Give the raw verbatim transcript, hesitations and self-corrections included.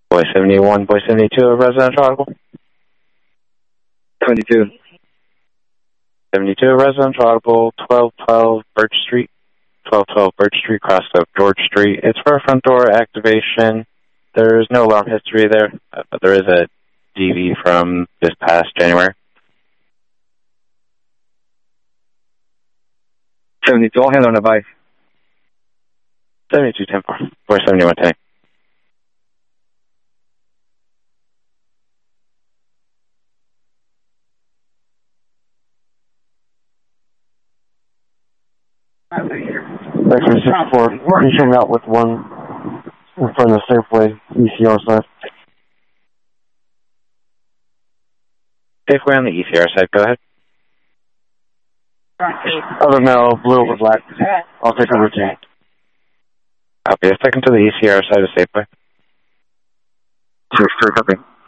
Boy seventy-one, Boy seventy-two, a residential audible. seventy-two. seventy-two, a residential audible, twelve twelve Birch Street. twelve twelve Birch Street, cross of George Street. It's for a front door activation. There's no alarm history there, uh, but there is a D V from this past January. seventy-two, all hands on device. seventy-two ten four, four seventy-one ten. Back from six four, reaching out with one in front of the Safeway, E C R side. Safeway on the E C R side, go ahead. Other male, blue over black. I'll take a routine. Copy, a second to the E C R side of Safeway. Sure, sure, copy.